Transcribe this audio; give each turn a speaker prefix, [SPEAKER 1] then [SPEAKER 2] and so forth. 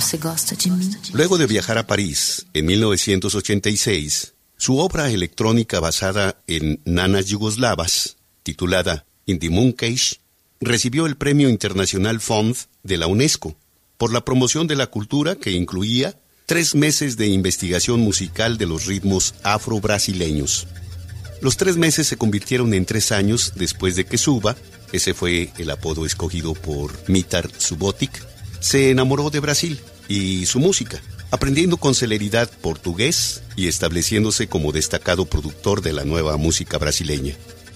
[SPEAKER 1] você gosta de mim?
[SPEAKER 2] Luego de viajar a París en 1986, su obra electrónica basada en nanas yugoslavas, titulada In the Mooncage, recibió el Premio Internacional Fond de la UNESCO por la promoción de la cultura que incluía 3 meses de investigación musical de los ritmos afro-brasileños. Los 3 meses se convirtieron en 3 años después de que Suba, ese fue el apodo escogido por Mitar Subotic, se enamoró de Brasil y su música, aprendiendo con celeridad portugués y estableciéndose como destacado productor de la nueva música brasileña.